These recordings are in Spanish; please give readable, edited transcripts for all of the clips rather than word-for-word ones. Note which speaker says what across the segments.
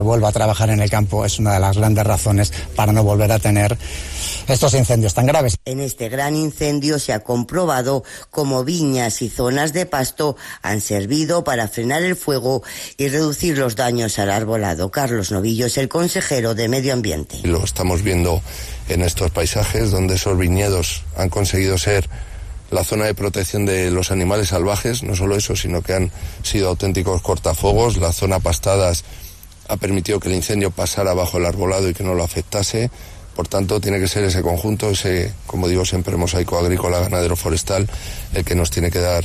Speaker 1: Vuelva a trabajar en el campo es una de las grandes razones para no volver a tener estos incendios tan graves.
Speaker 2: En este gran incendio se ha comprobado cómo viñas y zonas de pasto han servido para frenar el fuego y reducir los daños al arbolado. Carlos Novillo es el consejero de Medio Ambiente.
Speaker 3: Lo estamos viendo en estos paisajes donde esos viñedos han conseguido ser la zona de protección de los animales salvajes, no solo eso, sino que han sido auténticos cortafuegos. La zona pastadas ha permitido que el incendio pasara bajo el arbolado y que no lo afectase. Por tanto, tiene que ser ese conjunto, ese, como digo siempre, mosaico agrícola, ganadero, forestal, el que nos tiene que dar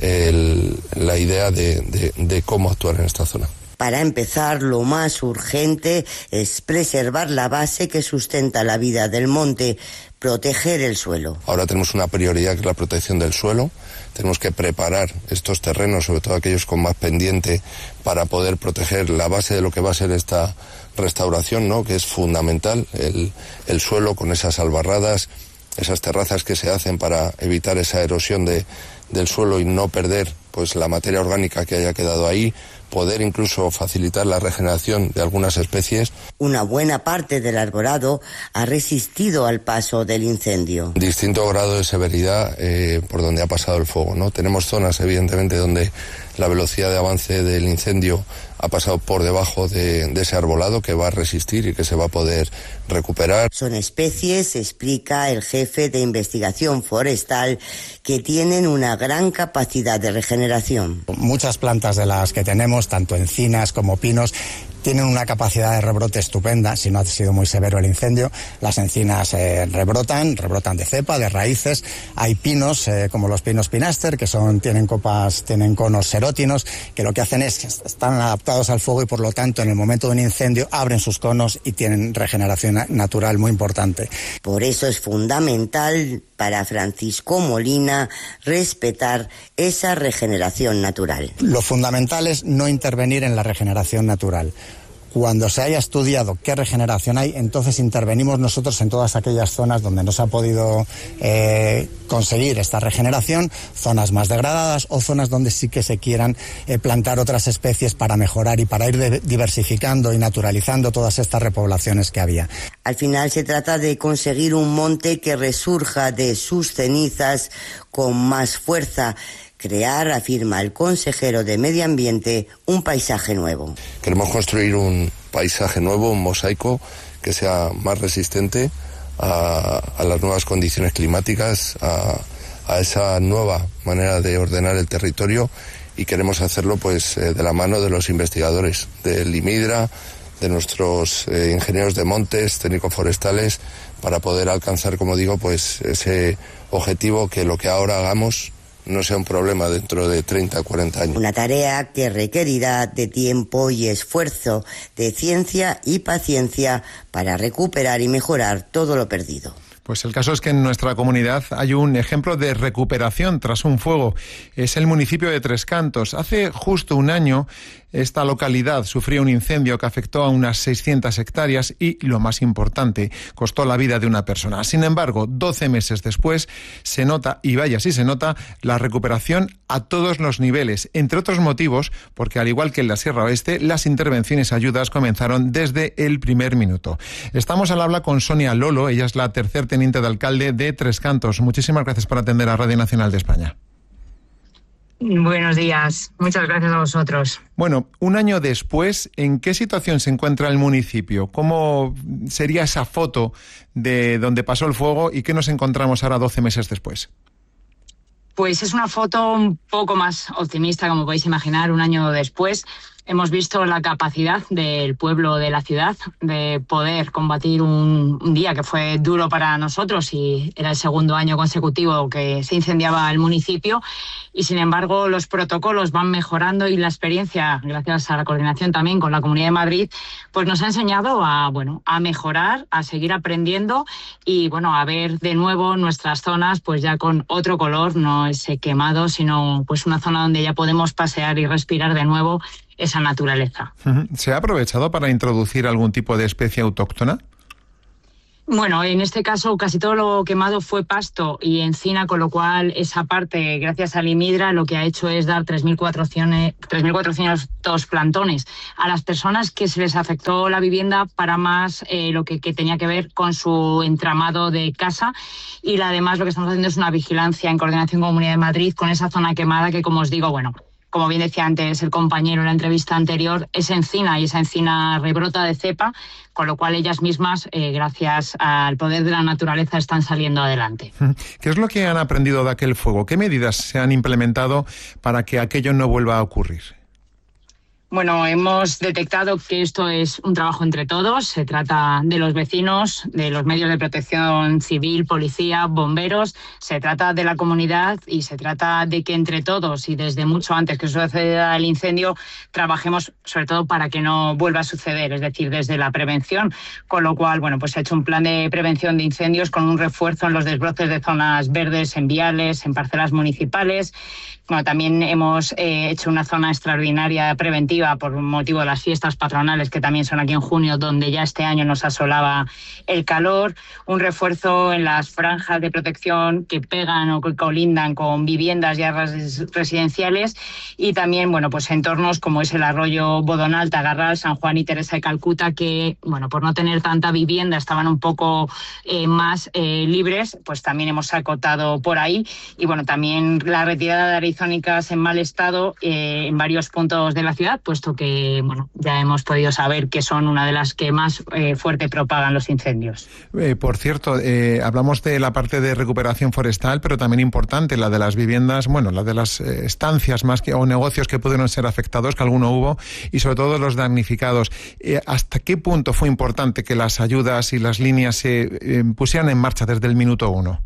Speaker 3: la idea de cómo actuar en esta zona.
Speaker 2: Para empezar, lo más urgente es preservar la base que sustenta la vida del monte, proteger el suelo.
Speaker 3: Ahora tenemos una prioridad que es la protección del suelo. Tenemos que preparar estos terrenos, sobre todo aquellos con más pendiente, para poder proteger la base de lo que va a ser esta restauración, ¿no? Que es fundamental, el suelo con esas albarradas, esas terrazas que se hacen para evitar esa erosión del suelo y no perder pues la materia orgánica que haya quedado ahí, poder incluso facilitar la regeneración de algunas especies.
Speaker 2: Una buena parte del arborado ha resistido al paso del incendio.
Speaker 3: Distinto grado de severidad por donde ha pasado el fuego, ¿no? Tenemos zonas, evidentemente, donde la velocidad de avance del incendio ha pasado por debajo de ese arbolado que va a resistir y que se va a poder recuperar.
Speaker 2: Son especies, explica el jefe de investigación forestal, que tienen una gran capacidad de regeneración.
Speaker 1: Muchas plantas de las que tenemos, tanto encinas como pinos, tienen una capacidad de rebrote estupenda. Si no ha sido muy severo el incendio, las encinas rebrotan de cepa, de raíces. Hay pinos, como los pinos pinaster, que tienen conos serótinos, que lo que hacen es que están adaptados al fuego y por lo tanto en el momento de un incendio abren sus conos y tienen regeneración natural muy importante.
Speaker 2: Por eso es fundamental para Francisco Molina respetar esa regeneración natural.
Speaker 1: Lo fundamental es no intervenir en la regeneración natural. Cuando se haya estudiado qué regeneración hay, entonces intervenimos nosotros en todas aquellas zonas donde no se ha podido conseguir esta regeneración, zonas más degradadas o zonas donde sí que se quieran plantar otras especies para mejorar y para ir diversificando y naturalizando todas estas repoblaciones que había.
Speaker 2: Al final se trata de conseguir un monte que resurja de sus cenizas con más fuerza. Crear, afirma el consejero de Medio Ambiente, un paisaje nuevo.
Speaker 3: Queremos construir un paisaje nuevo, un mosaico que sea más resistente a las nuevas condiciones climáticas, a esa nueva manera de ordenar el territorio, y queremos hacerlo pues de la mano de los investigadores del IMIDRA, de nuestros ingenieros de montes, técnicos forestales, para poder alcanzar, como digo, pues ese objetivo, que lo que ahora hagamos no sea un problema dentro de 30 o 40 años.
Speaker 2: Una tarea que requerirá de tiempo y esfuerzo, de ciencia y paciencia para recuperar y mejorar todo lo perdido.
Speaker 4: Pues el caso es que en nuestra comunidad hay un ejemplo de recuperación tras un fuego. Es el municipio de Tres Cantos. Hace justo un año esta localidad sufrió un incendio que afectó a unas 600 hectáreas y, lo más importante, costó la vida de una persona. Sin embargo, 12 meses después se nota, y vaya si se nota, la recuperación a todos los niveles, entre otros motivos, porque al igual que en la Sierra Oeste, las intervenciones y ayudas comenzaron desde el primer minuto. Estamos al habla con Sonia Lolo, ella es la tercer teniente de alcalde de Tres Cantos. Muchísimas gracias por atender a Radio Nacional de España.
Speaker 5: Buenos días, muchas gracias a vosotros.
Speaker 4: Bueno, un año después, ¿en qué situación se encuentra el municipio? ¿Cómo sería esa foto de donde pasó el fuego y qué nos encontramos ahora 12 meses después?
Speaker 5: Pues es una foto un poco más optimista, como podéis imaginar. Un año después hemos visto la capacidad del pueblo de la ciudad de poder combatir un día que fue duro para nosotros, y era el segundo año consecutivo que se incendiaba el municipio, y sin embargo los protocolos van mejorando y la experiencia, gracias a la coordinación también con la Comunidad de Madrid, pues nos ha enseñado a mejorar, a seguir aprendiendo y a ver de nuevo nuestras zonas pues ya con otro color, no ese quemado, sino pues una zona donde ya podemos pasear y respirar de nuevo esa naturaleza.
Speaker 4: ¿Se ha aprovechado para introducir algún tipo de especie autóctona?
Speaker 5: Bueno, en este caso casi todo lo quemado fue pasto y encina, con lo cual esa parte, gracias al IMIDRA, lo que ha hecho es dar 3.400 plantones a las personas que se les afectó la vivienda para más lo que tenía que ver con su entramado de casa, y además lo que estamos haciendo es una vigilancia en coordinación con Comunidad de Madrid con esa zona quemada que, como os digo, bueno, como bien decía antes el compañero en la entrevista anterior, es encina y esa encina rebrota de cepa, con lo cual ellas mismas, gracias al poder de la naturaleza, están saliendo adelante.
Speaker 4: ¿Qué es lo que han aprendido de aquel fuego? ¿Qué medidas se han implementado para que aquello no vuelva a ocurrir?
Speaker 5: Bueno, hemos detectado que esto es un trabajo entre todos. Se trata de los vecinos, de los medios de protección civil, policía, bomberos. Se trata de la comunidad y se trata de que entre todos y desde mucho antes que suceda el incendio trabajemos sobre todo para que no vuelva a suceder, es decir, desde la prevención. Con lo cual, bueno, pues se ha hecho un plan de prevención de incendios con un refuerzo en los desbroces de zonas verdes, en viales, en parcelas municipales. Bueno, también hemos hecho una zona extraordinaria preventiva por motivo de las fiestas patronales, que también son aquí en junio, donde ya este año nos asolaba el calor. Un refuerzo en las franjas de protección que pegan o que colindan con viviendas ya residenciales, y también, bueno, pues entornos como es el arroyo Bodonal, Tagarral, San Juan y Teresa de Calcuta, que, bueno, por no tener tanta vivienda estaban un poco más libres, pues también hemos acotado por ahí. Y bueno, también la retirada de arizónicas en mal estado en varios puntos de la ciudad, puesto que, bueno, ya hemos podido saber que son una de las que más fuerte propagan los incendios.
Speaker 4: Por cierto, hablamos de la parte de recuperación forestal, pero también importante la de las viviendas, bueno, la de las estancias más que o negocios que pudieron ser afectados, que alguno hubo, y sobre todo los damnificados. ¿Hasta qué punto fue importante que las ayudas y las líneas se pusieran en marcha desde el minuto 1?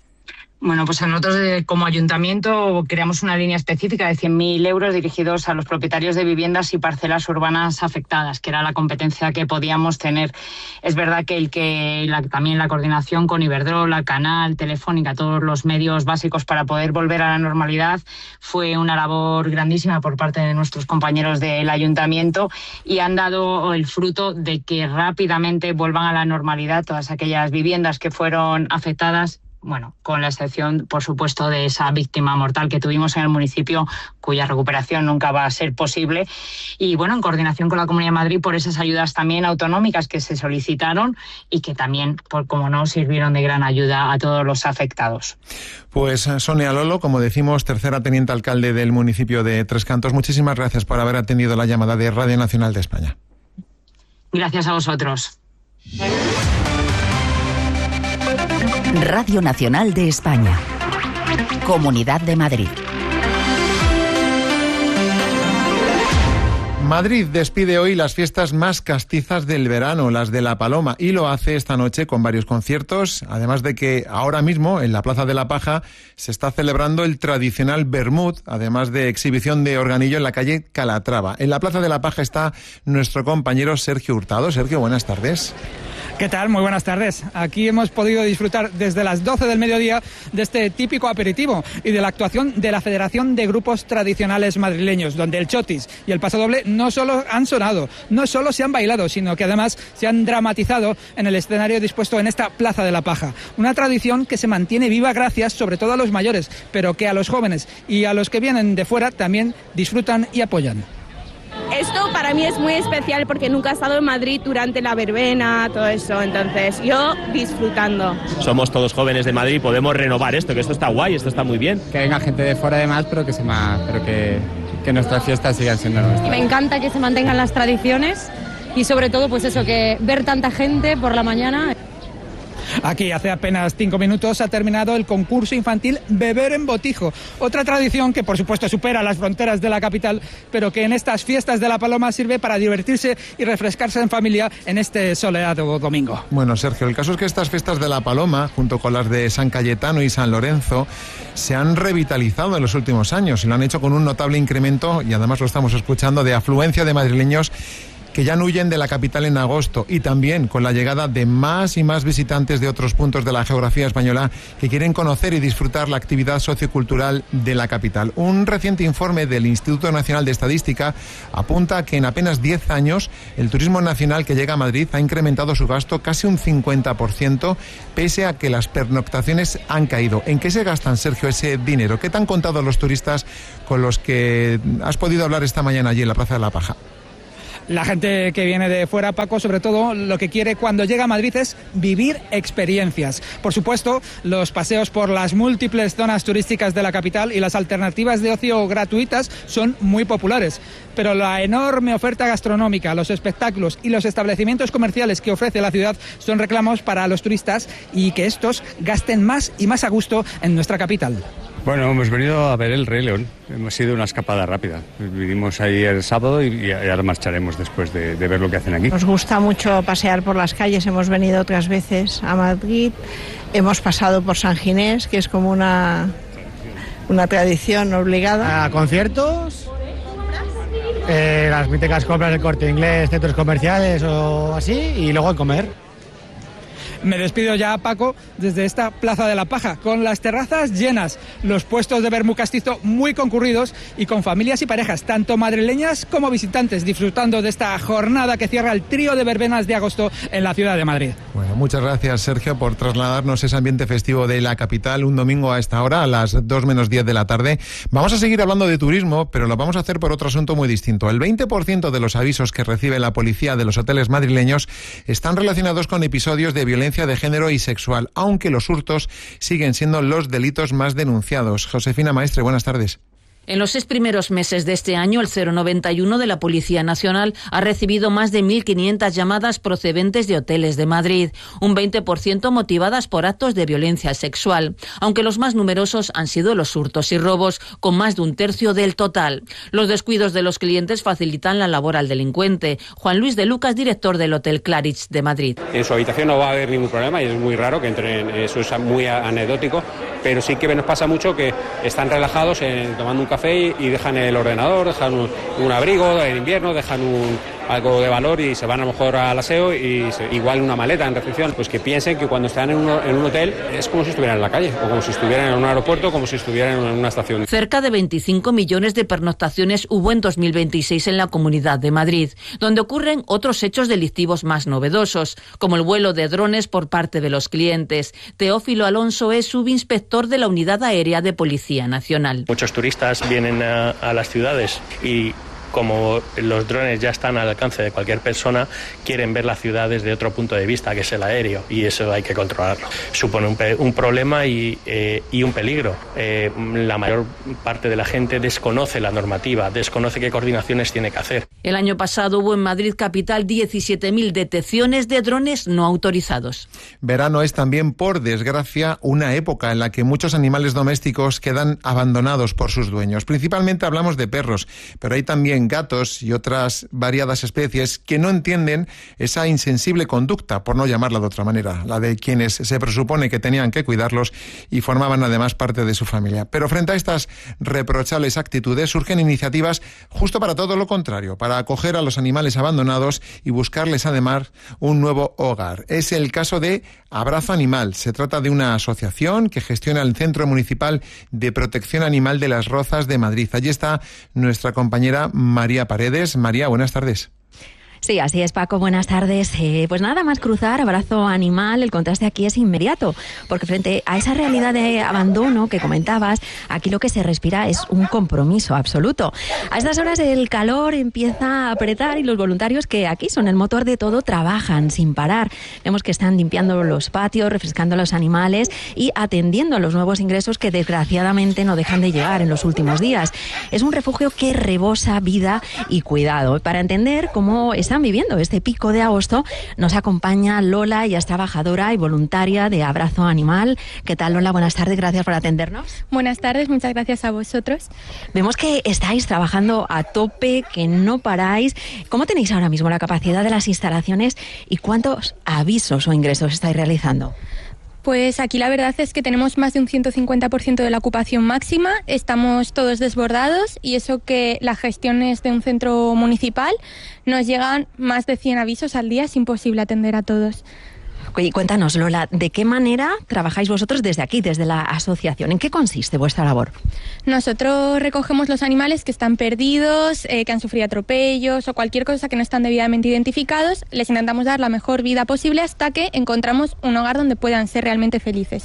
Speaker 5: Bueno, pues nosotros como ayuntamiento creamos una línea específica de 100.000 euros dirigidos a los propietarios de viviendas y parcelas urbanas afectadas, que era la competencia que podíamos tener. Es verdad que también la coordinación con Iberdrola, Canal, Telefónica, todos los medios básicos para poder volver a la normalidad, fue una labor grandísima por parte de nuestros compañeros del ayuntamiento, y han dado el fruto de que rápidamente vuelvan a la normalidad todas aquellas viviendas que fueron afectadas. Bueno, con la excepción, por supuesto, de esa víctima mortal que tuvimos en el municipio, cuya recuperación nunca va a ser posible. Y bueno, en coordinación con la Comunidad de Madrid, por esas ayudas también autonómicas que se solicitaron y que también, como no, sirvieron de gran ayuda a todos los afectados.
Speaker 4: Pues Sonia Lolo, como decimos, tercera teniente alcalde del municipio de Tres Cantos, muchísimas gracias por haber atendido la llamada de Radio Nacional de España.
Speaker 5: Gracias a vosotros.
Speaker 6: Radio Nacional de España. Comunidad de Madrid.
Speaker 4: Madrid despide hoy las fiestas más castizas del verano, las de La Paloma, y lo hace esta noche con varios conciertos, además de que ahora mismo en la Plaza de la Paja se está celebrando el tradicional Vermut, además de exhibición de organillo en la calle Calatrava. En la Plaza de la Paja está nuestro compañero Sergio Hurtado. Sergio, buenas tardes.
Speaker 7: ¿Qué tal? Muy buenas tardes. Aquí hemos podido disfrutar desde las 12 del mediodía de este típico aperitivo y de la actuación de la Federación de Grupos Tradicionales Madrileños, donde el chotis y el pasodoble no solo han sonado, no solo se han bailado, sino que además se han dramatizado en el escenario dispuesto en esta Plaza de la Paja. Una tradición que se mantiene viva gracias sobre todo a los mayores, pero que a los jóvenes y a los que vienen de fuera también disfrutan y apoyan.
Speaker 8: Esto para mí es muy especial porque nunca he estado en Madrid durante la verbena, todo eso, entonces yo disfrutando.
Speaker 9: Somos todos jóvenes de Madrid, podemos renovar esto, que esto está guay, esto está muy bien.
Speaker 10: Que venga gente de fuera además, pero que nuestras fiestas sigan siendo nuestras.
Speaker 11: Me encanta que se mantengan las tradiciones y sobre todo pues eso, que ver tanta gente por la mañana.
Speaker 7: Aquí hace apenas 5 minutos ha terminado el concurso infantil Beber en Botijo, otra tradición que por supuesto supera las fronteras de la capital, pero que en estas fiestas de La Paloma sirve para divertirse y refrescarse en familia en este soleado domingo.
Speaker 4: Bueno, Sergio, el caso es que estas fiestas de La Paloma, junto con las de San Cayetano y San Lorenzo, se han revitalizado en los últimos años y lo han hecho con un notable incremento, y además lo estamos escuchando, de afluencia de madrileños que ya no huyen de la capital en agosto, y también con la llegada de más y más visitantes de otros puntos de la geografía española que quieren conocer y disfrutar la actividad sociocultural de la capital. Un reciente informe del Instituto Nacional de Estadística apunta que en apenas 10 años el turismo nacional que llega a Madrid ha incrementado su gasto casi un 50%, pese a que las pernoctaciones han caído. ¿En qué se gastan, Sergio, ese dinero? ¿Qué te han contado los turistas con los que has podido hablar esta mañana allí en la Plaza de la Paja?
Speaker 7: La gente que viene de fuera, Paco, sobre todo lo que quiere cuando llega a Madrid es vivir experiencias. Por supuesto, los paseos por las múltiples zonas turísticas de la capital y las alternativas de ocio gratuitas son muy populares. Pero la enorme oferta gastronómica, los espectáculos y los establecimientos comerciales que ofrece la ciudad son reclamos para los turistas y que estos gasten más y más a gusto en nuestra capital.
Speaker 12: Bueno, hemos venido a ver el Rey León. Hemos sido una escapada rápida. Vinimos ahí el sábado y ahora marcharemos después de ver lo que hacen aquí.
Speaker 13: Nos gusta mucho pasear por las calles. Hemos venido otras veces a Madrid. Hemos pasado por San Ginés, que es como una tradición obligada.
Speaker 14: A conciertos, las míticas compras del Corte Inglés, centros comerciales o así, y luego a comer.
Speaker 7: Me despido ya, Paco, desde esta Plaza de la Paja, con las terrazas llenas, los puestos de vermú castizo muy concurridos y con familias y parejas, tanto madrileñas como visitantes, disfrutando de esta jornada que cierra el trío de verbenas de agosto en la ciudad de Madrid.
Speaker 4: Bueno, muchas gracias, Sergio, por trasladarnos ese ambiente festivo de la capital un domingo a esta hora, a las 2 menos 10 de la tarde. Vamos a seguir hablando de turismo, pero lo vamos a hacer por otro asunto muy distinto. El 20% de los avisos que recibe la policía de los hoteles madrileños están relacionados con episodios de violencia de género y sexual, aunque los hurtos siguen siendo los delitos más denunciados. Josefina Maestre, buenas tardes.
Speaker 15: En los 6 primeros meses de este año, el 091 de la Policía Nacional ha recibido más de 1.500 llamadas procedentes de hoteles de Madrid, un 20% motivadas por actos de violencia sexual, aunque los más numerosos han sido los hurtos y robos, con más de un tercio del total. Los descuidos de los clientes facilitan la labor al delincuente. Juan Luis de Lucas, director del Hotel Claridge de Madrid.
Speaker 16: En su habitación no va a haber ningún problema y es muy raro que entren, eso es muy anecdótico, pero sí que nos pasa mucho que están relajados tomando un café y dejan el ordenador, dejan un abrigo en invierno, dejan algo de valor y se van a lo mejor al aseo y igual una maleta en recepción. Pues que piensen que cuando están en un hotel es como si estuvieran en la calle o como si estuvieran en un aeropuerto, como si estuvieran en una estación.
Speaker 15: Cerca de 25 millones de pernoctaciones hubo en 2026 en la Comunidad de Madrid, donde ocurren otros hechos delictivos más novedosos, como el vuelo de drones por parte de los clientes. Teófilo Alonso es subinspector de la Unidad Aérea de Policía Nacional.
Speaker 17: Muchos turistas vienen a las ciudades y como los drones ya están al alcance de cualquier persona, quieren ver la ciudad desde otro punto de vista, que es el aéreo, y eso hay que controlarlo. Supone un problema y un peligro. La mayor parte de la gente desconoce la normativa, desconoce qué coordinaciones tiene que hacer.
Speaker 15: El año pasado hubo en Madrid capital 17.000 detecciones de drones no autorizados.
Speaker 4: Verano es también, por desgracia, una época en la que muchos animales domésticos quedan abandonados por sus dueños. Principalmente hablamos de perros, pero hay también gatos y otras variadas especies que no entienden esa insensible conducta, por no llamarla de otra manera, la de quienes se presupone que tenían que cuidarlos y formaban además parte de su familia. Pero frente a estas reprochables actitudes surgen iniciativas justo para todo lo contrario, para acoger a los animales abandonados y buscarles además un nuevo hogar. Es el caso de Abrazo Animal. Se trata de una asociación que gestiona el Centro Municipal de Protección Animal de Las Rozas de Madrid. Allí está nuestra compañera María Paredes. María, buenas tardes.
Speaker 18: Sí, así es, Paco. Buenas tardes. Pues nada más cruzar Abrazo Animal, el contraste aquí es inmediato, porque frente a esa realidad de abandono que comentabas, aquí lo que se respira es un compromiso absoluto. A estas horas el calor empieza a apretar y los voluntarios, que aquí son el motor de todo, trabajan sin parar. Vemos que están limpiando los patios, refrescando a los animales y atendiendo a los nuevos ingresos que desgraciadamente no dejan de llegar en los últimos días. Es un refugio que rebosa vida y cuidado. Para entender cómo están viviendo este pico de agosto, nos acompaña Lola, ella es trabajadora y voluntaria de Abrazo Animal. ¿Qué tal, Lola? Buenas tardes, gracias por atendernos.
Speaker 19: Buenas tardes, muchas gracias a vosotros.
Speaker 18: Vemos que estáis trabajando a tope, que no paráis. ¿Cómo tenéis ahora mismo la capacidad de las instalaciones y cuántos avisos o ingresos estáis realizando?
Speaker 19: Pues aquí la verdad es que tenemos más de un 150% de la ocupación máxima, estamos todos desbordados y eso que la gestión es de un centro municipal, nos llegan más de 100 avisos al día, es imposible atender a todos.
Speaker 18: Oye, cuéntanos, Lola, ¿de qué manera trabajáis vosotros desde aquí, desde la asociación? ¿En qué consiste vuestra labor?
Speaker 19: Nosotros recogemos los animales que están perdidos, que han sufrido atropellos o cualquier cosa que no están debidamente identificados. Les intentamos dar la mejor vida posible hasta que encontramos un hogar donde puedan ser realmente felices.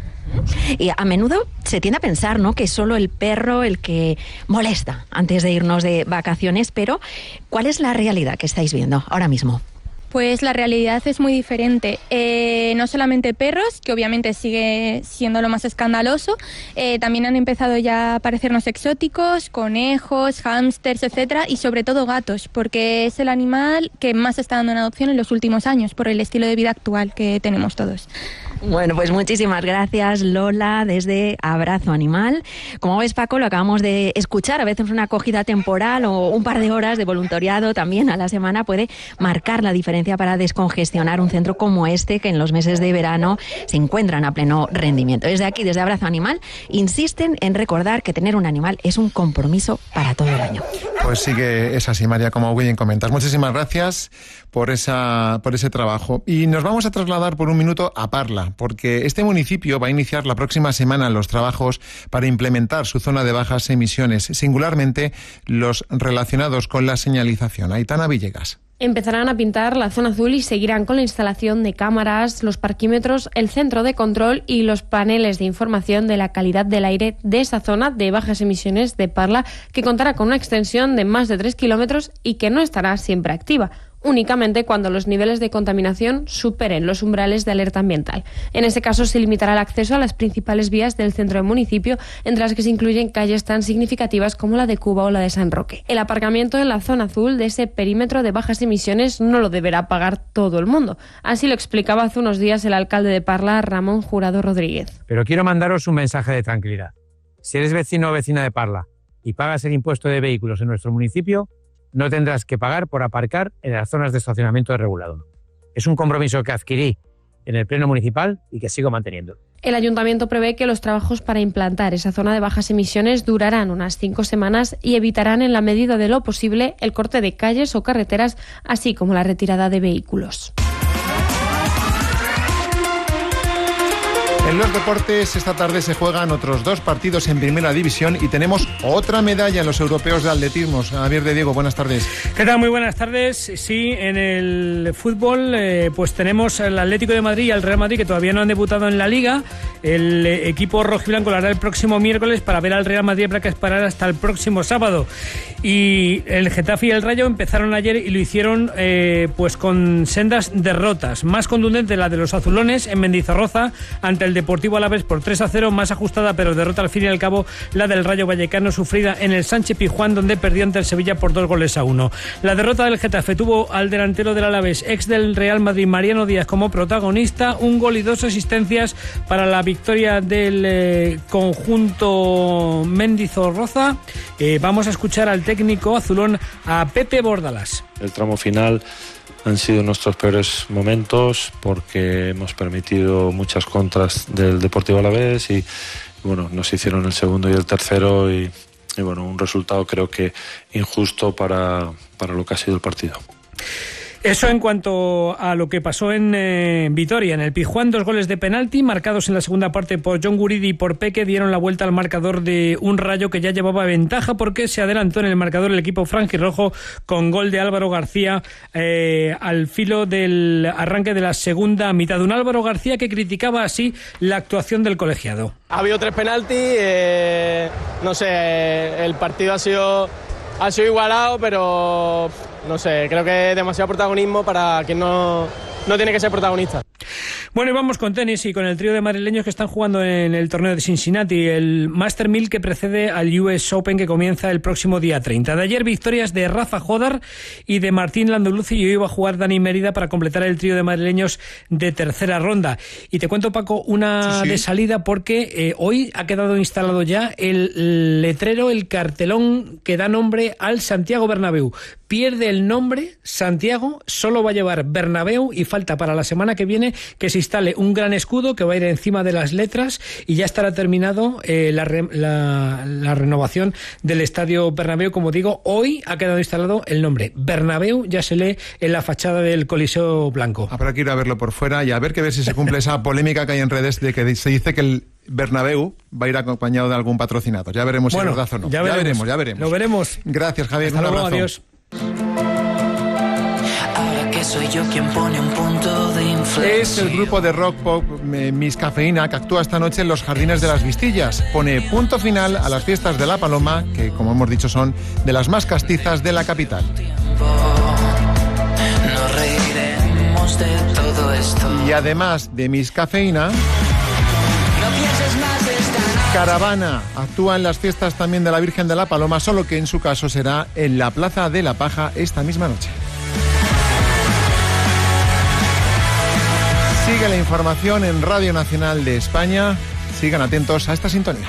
Speaker 18: Y a menudo se tiende a pensar, ¿no?, que es solo el perro el que molesta antes de irnos de vacaciones, pero ¿cuál es la realidad que estáis viendo ahora mismo?
Speaker 19: Pues la realidad es muy diferente. No solamente perros, que obviamente sigue siendo lo más escandaloso, también han empezado ya a aparecernos exóticos, conejos, hámsters, etcétera, y sobre todo gatos, porque es el animal que más está dando en adopción en los últimos años, por el estilo de vida actual que tenemos todos.
Speaker 18: Bueno, pues muchísimas gracias, Lola, desde Abrazo Animal. Como ves, Paco, lo acabamos de escuchar, a veces una acogida temporal o un par de horas de voluntariado también a la semana puede marcar la diferencia para descongestionar un centro como este, que en los meses de verano se encuentran a pleno rendimiento. Desde aquí, desde Abrazo Animal, insisten en recordar que tener un animal es un compromiso para todo el año.
Speaker 4: Pues sí que es así, María, como bien comentas. Muchísimas gracias por ese trabajo. Y nos vamos a trasladar por un minuto a Parla, porque este municipio va a iniciar la próxima semana los trabajos para implementar su zona de bajas emisiones, singularmente los relacionados con la señalización. Aitana Villegas.
Speaker 20: Empezarán a pintar la zona azul y seguirán con la instalación de cámaras, los parquímetros, el centro de control y los paneles de información de la calidad del aire de esa zona de bajas emisiones de Parla, que contará con una extensión de más de 3 kilómetros y que no estará siempre activa, únicamente cuando los niveles de contaminación superen los umbrales de alerta ambiental. En ese caso se limitará el acceso a las principales vías del centro del municipio, entre las que se incluyen calles tan significativas como la de Cuba o la de San Roque. El aparcamiento en la zona azul de ese perímetro de bajas emisiones no lo deberá pagar todo el mundo. Así lo explicaba hace unos días el alcalde de Parla, Ramón Jurado Rodríguez.
Speaker 21: Pero quiero mandaros un mensaje de tranquilidad. Si eres vecino o vecina de Parla y pagas el impuesto de vehículos en nuestro municipio, no tendrás que pagar por aparcar en las zonas de estacionamiento regulado. Es un compromiso que adquirí en el Pleno Municipal y que sigo manteniendo.
Speaker 20: El Ayuntamiento prevé que los trabajos para implantar esa zona de bajas emisiones durarán unas 5 semanas y evitarán en la medida de lo posible el corte de calles o carreteras, así como la retirada de vehículos.
Speaker 4: En los deportes, esta tarde se juegan otros 2 partidos en Primera División y tenemos otra medalla en los europeos de atletismo. Javier de Diego, buenas tardes.
Speaker 22: ¿Qué tal? Muy buenas tardes. Sí, en el fútbol pues tenemos al Atlético de Madrid y al Real Madrid, que todavía no han debutado en la Liga. El equipo rojiblanco lo hará el próximo miércoles para ver al Real Madrid, para que esperar hasta el próximo sábado. Y el Getafe y el Rayo empezaron ayer y lo hicieron pues con sendas derrotas. Más contundente la de los azulones en Mendizorroza ante el Deportivo Alavés por 3-0, más ajustada pero derrota al fin y al cabo la del Rayo Vallecano, sufrida en el Sánchez Pizjuán, donde perdió ante el Sevilla por 2-1. La derrota del Getafe tuvo al delantero del Alavés, ex del Real Madrid, Mariano Díaz, como protagonista, 1 gol y 2 asistencias para la victoria del conjunto Mendizorroza. Vamos a escuchar al técnico azulón, a Pepe Bordalás.
Speaker 23: El tramo final han sido nuestros peores momentos porque hemos permitido muchas contras del Deportivo Alavés y bueno, nos hicieron el segundo y el tercero y bueno, un resultado creo que injusto para lo que ha sido el partido.
Speaker 22: Eso en cuanto a lo que pasó en Vitoria. En el Pizjuán, 2 goles de penalti marcados en la segunda parte por John Guridi y por Peque dieron la vuelta al marcador de un Rayo que ya llevaba ventaja porque se adelantó en el marcador el equipo franjirrojo con gol de Álvaro García al filo del arranque de la segunda mitad. Un Álvaro García que criticaba así la actuación del colegiado.
Speaker 24: Ha habido 3 penaltis, no sé, el partido ha sido igualado, pero no sé, creo que es demasiado protagonismo para quien no tiene que ser protagonista.
Speaker 22: Bueno, y vamos con tenis y con el trío de madrileños que están jugando en el torneo de Cincinnati, el Master 1000 que precede al US Open que comienza el próximo día 30. De ayer victorias de Rafa Jodar y de Martín Landoluzzi, y hoy va a jugar Dani Mérida para completar el trío de madrileños de tercera ronda. Y te cuento, Paco, una de salida porque hoy ha quedado instalado ya el letrero, el cartelón que da nombre al Santiago Bernabéu. Pierde el nombre Santiago, solo va a llevar Bernabéu y falta para la semana que viene que se instale un gran escudo que va a ir encima de las letras y ya estará terminado la renovación del Estadio Bernabéu. Como digo, hoy ha quedado instalado el nombre Bernabéu, ya se lee en la fachada del Coliseo Blanco.
Speaker 4: Habrá que ir a verlo por fuera y a ver si se cumple esa polémica que hay en redes de que se dice que el Bernabéu va a ir acompañado de algún patrocinador. Ya veremos si es verdad o no.
Speaker 22: Ya veremos.
Speaker 4: Lo veremos. Gracias, Javier.
Speaker 22: Hasta luego,
Speaker 4: abrazo.
Speaker 22: Adiós.
Speaker 1: Soy yo quien pone un punto de inflexión.
Speaker 4: Es el grupo de rock pop Miss Cafeína, que actúa esta noche en los Jardines de las Vistillas. Pone punto final a las fiestas de La Paloma, que como hemos dicho son de las más castizas de la capital.
Speaker 1: No reiremos de todo esto.
Speaker 4: Y además de Miss Cafeína, Caravana actúa en las fiestas también de la Virgen de la Paloma, solo que en su caso será en la Plaza de la Paja esta misma noche. Sigue la información en Radio Nacional de España. Sigan atentos a esta sintonía.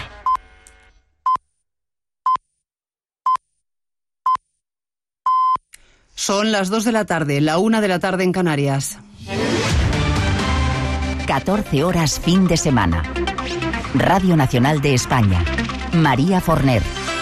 Speaker 2: Son las 2 de la tarde, la 1 de la tarde en Canarias.
Speaker 6: 14 horas fin de semana. Radio Nacional de España. María Forner.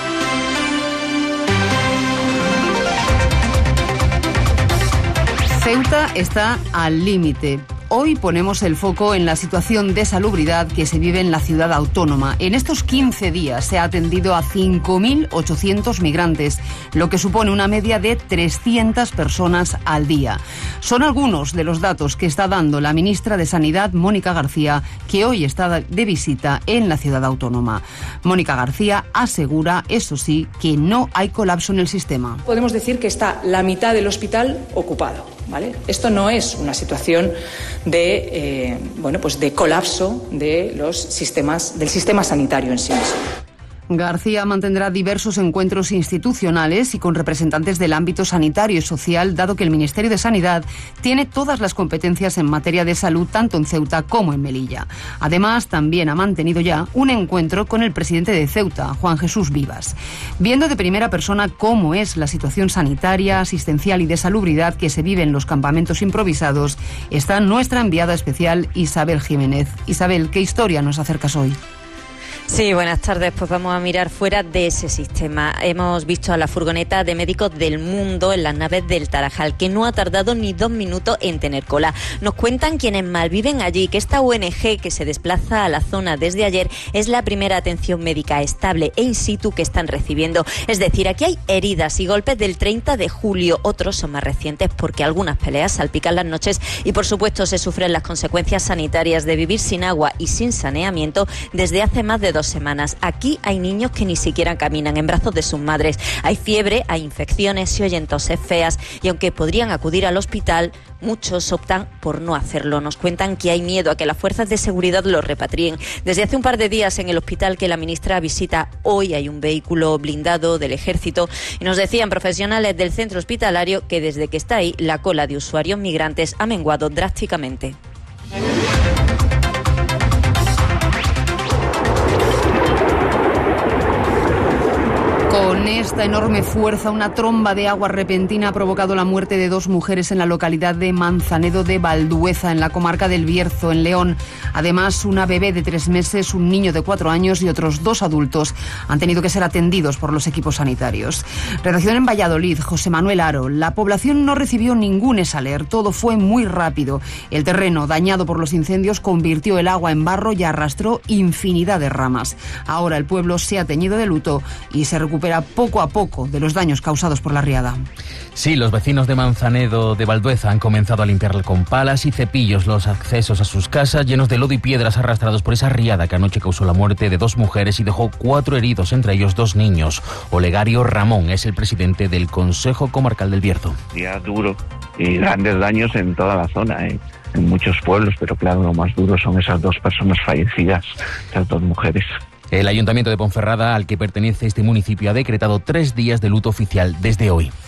Speaker 2: Ceuta está al límite. Hoy ponemos el foco en la situación de salubridad que se vive en la ciudad autónoma. En estos 15 días se ha atendido a 5.800 migrantes, lo que supone una media de 300 personas al día. Son algunos de los datos que está dando la ministra de Sanidad, Mónica García, que hoy está de visita en la ciudad autónoma. Mónica García asegura, eso sí, que no hay colapso en el sistema.
Speaker 3: Podemos decir que está la mitad del hospital ocupado, ¿vale? Esto no es una situación de colapso de del sistema sanitario en sí mismo.
Speaker 2: García mantendrá diversos encuentros institucionales y con representantes del ámbito sanitario y social, dado que el Ministerio de Sanidad tiene todas las competencias en materia de salud, tanto en Ceuta como en Melilla. Además, también ha mantenido ya un encuentro con el presidente de Ceuta, Juan Jesús Vivas. Viendo de primera persona cómo es la situación sanitaria, asistencial y de salubridad que se vive en los campamentos improvisados, está nuestra enviada especial Isabel Jiménez. Isabel, ¿qué historia nos acercas hoy?
Speaker 5: Sí, buenas tardes. Pues vamos a mirar fuera de ese sistema. Hemos visto a la furgoneta de médicos del mundo en las naves del Tarajal, que no ha tardado ni 2 minutos en tener cola. Nos cuentan quienes malviven allí que esta ONG que se desplaza a la zona desde ayer es la primera atención médica estable e in situ que están recibiendo. Es decir, aquí hay heridas y golpes del 30 de julio. Otros son más recientes porque algunas peleas salpican las noches y, por supuesto, se sufren las consecuencias sanitarias de vivir sin agua y sin saneamiento desde hace más de 2 semanas. Aquí hay niños que ni siquiera caminan en brazos de sus madres. Hay fiebre, hay infecciones, se oyen toses feas y aunque podrían acudir al hospital, muchos optan por no hacerlo. Nos cuentan que hay miedo a que las fuerzas de seguridad los repatrien. Desde hace un par de días en el hospital que la ministra visita hoy hay un vehículo blindado del Ejército y nos decían profesionales del centro hospitalario que desde que está ahí la cola de usuarios migrantes ha menguado drásticamente.
Speaker 2: Con esta enorme fuerza, una tromba de agua repentina ha provocado la muerte de 2 mujeres en la localidad de Manzanedo de Valdueza, en la comarca del Bierzo, en León. Además, una bebé de 3 meses, un niño de 4 años y otros 2 adultos han tenido que ser atendidos por los equipos sanitarios. Redacción en Valladolid, José Manuel Aro. La población no recibió ningún esaler, todo fue muy rápido. El terreno, dañado por los incendios, convirtió el agua en barro y arrastró infinidad de ramas. Ahora el pueblo se ha teñido de luto y se recupera poco a poco de los daños causados por la riada.
Speaker 25: Sí, los vecinos de Manzanedo de Valdueza han comenzado a limpiar con palas y cepillos los accesos a sus casas llenos de lodo y piedras arrastrados por esa riada que anoche causó la muerte de 2 mujeres y dejó 4 heridos, entre ellos 2 niños. Olegario Ramón es el presidente del Consejo Comarcal del Bierzo.
Speaker 26: Día duro y grandes daños en toda la zona, en muchos pueblos, pero claro, lo más duro son esas 2 personas fallecidas, esas 2 mujeres.
Speaker 25: El Ayuntamiento de Ponferrada, al que pertenece este municipio, ha decretado 3 días de luto oficial desde hoy.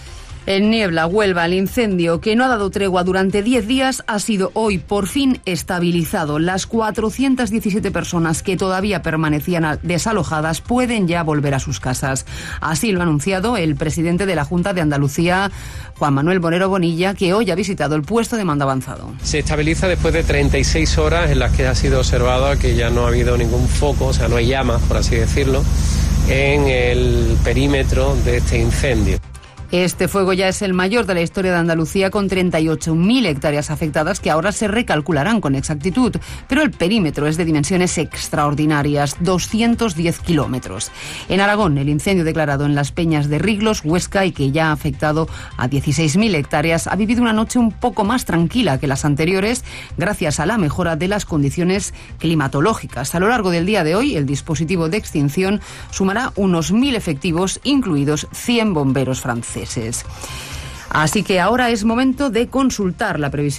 Speaker 2: En Niebla, Huelva, el incendio que no ha dado tregua durante 10 días ha sido hoy por fin estabilizado. Las 417 personas que todavía permanecían desalojadas pueden ya volver a sus casas. Así lo ha anunciado el presidente de la Junta de Andalucía, Juan Manuel Bonero Bonilla, que hoy ha visitado el puesto de mando avanzado.
Speaker 8: Se estabiliza después de 36 horas en las que ha sido observado que ya no ha habido ningún foco, o sea, no hay llamas, por así decirlo, en el perímetro de este incendio.
Speaker 2: Este fuego ya es el mayor de la historia de Andalucía, con 38.000 hectáreas afectadas que ahora se recalcularán con exactitud, pero el perímetro es de dimensiones extraordinarias, 210 kilómetros. En Aragón, el incendio declarado en las Peñas de Riglos, Huesca, y que ya ha afectado a 16.000 hectáreas, ha vivido una noche un poco más tranquila que las anteriores, gracias a la mejora de las condiciones climatológicas. A lo largo del día de hoy, el dispositivo de extinción sumará unos 1.000 efectivos, incluidos 100 bomberos franceses. Así que ahora es momento de consultar la previsión